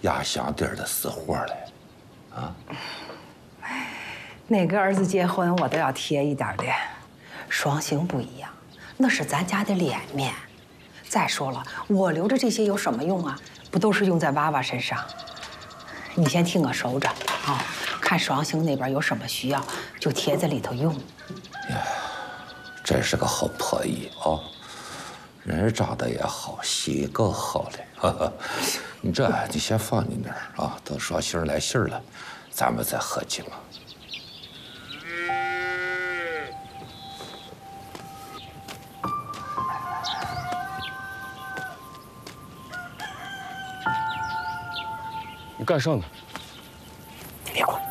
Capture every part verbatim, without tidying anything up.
压箱底儿的死活嘞，啊？ 哪个儿子结婚我都要贴一点的。双星不一样，那是咱家的脸面。再说了，我留着这些有什么用啊？不都是用在娃娃身上？你先替我收着啊，看双星那边有什么需要，就贴在里头用。 呀，真是个好婆姨啊！人长得也好，心更好嘞。哈哈，你这你先放你那儿啊，等双星来信了，咱们再合计嘛。 你干啥呢？ 你别管。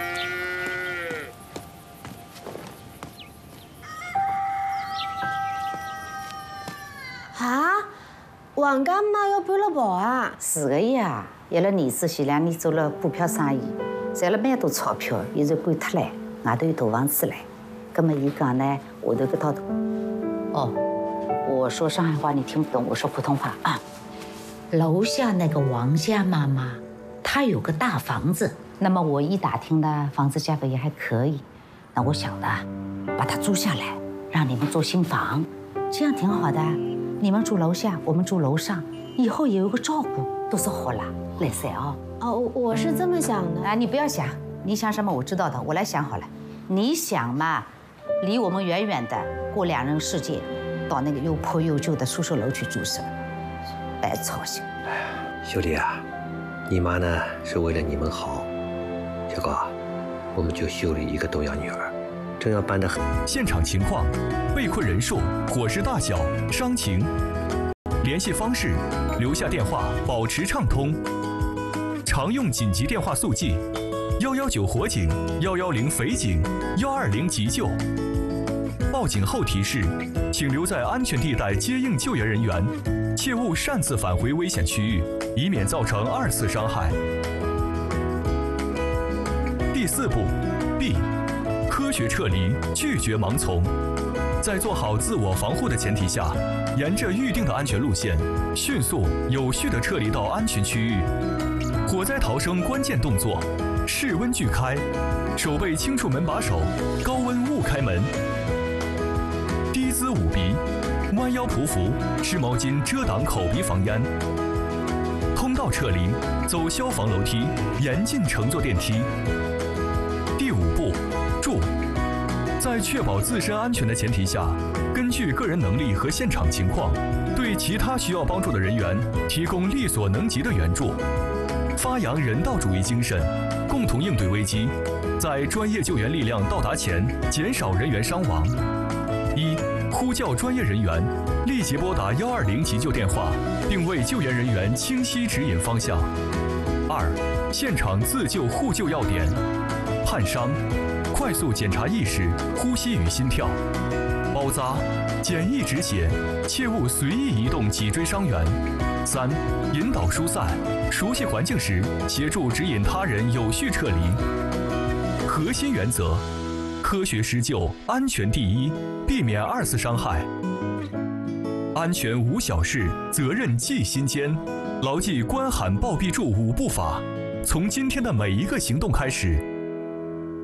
啊，王干妈要搬了跑啊？ 是的呀，伊拉儿子前两年做了股票生意，赚了蛮多钞票，现在搬脱了，外头有大房子了。葛么伊讲呢，下头搿套，哦，我说上海话你听不懂，我说普通话啊。楼下那个王家妈妈，她有个大房子，那么我一打听呢，房子价格也还可以，那我想呢，把它租下来，让你们做新房，这样挺好的。你们住楼下，我们住楼上，以后也有个照顾，都是好啦，来噻啊！ 哦，我是这么想的。 啊，你不要想，你想什么我知道的，我来想好了。你想嘛，离我们远远的，过两人世界，到那个又破又旧的宿舍楼去住是吧？白操心。 兄弟啊，你妈呢是为了你们好。小高啊，我们就修了一个东阳女儿，正要办得很。 现场情况、被困人数、伙食大小、伤情，联系方式：留下电话，保持畅通。常用紧急电话速记：幺幺九火警、幺幺零匪警、幺二零急救。报警后提示，请留在安全地带接应救援人员，切勿擅自返回危险区域，以免造成二次伤害。第四步 ，B， 科学撤离，拒绝盲从。在做好自我防护的前提下，沿着预定的安全路线，迅速有序地撤离到安全区域。火灾逃生关键动作：室温拒开，手背轻触门把手，高温勿开门。低姿捂鼻，弯腰匍匐，湿毛巾遮挡口鼻防烟。通道撤离，走消防楼梯，严禁乘坐电梯。第五步，住。在确保自身安全的前提下，根据个人能力和现场情况，对其他需要帮助的人员提供力所能及的援助，发扬人道主义精神，共同应对危机。在专业救援力量到达前，减少人员伤亡。一、呼叫专业人员，立即拨打幺二零急救电话，并为救援人员清晰指引方向。二、现场自救互救要点：判伤，快速检查意识、呼吸与心跳；包扎，简易止血，切勿随意移动脊椎伤员。三、引导疏散，熟悉环境时，协助指引他人有序撤离。核心原则：科学施救，安全第一，避免二次伤害。安全无小事，责任记心间。牢记关喊报必助五步法，从今天的每一个行动开始，